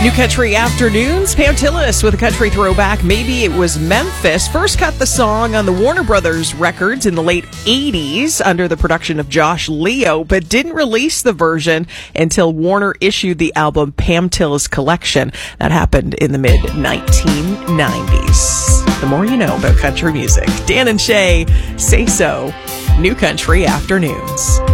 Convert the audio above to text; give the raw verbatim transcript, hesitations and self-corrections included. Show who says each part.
Speaker 1: New Country Afternoons, Pam Tillis with a country throwback. Maybe it was Memphis. First cut the song on the Warner Brothers records in the late eighties under the production of Josh Leo, but didn't release the version until Warner issued the album Pam Tillis Collection. That happened in the mid nineteen nineties. The more you know about country music. Dan and Shay, Say So, New Country Afternoons.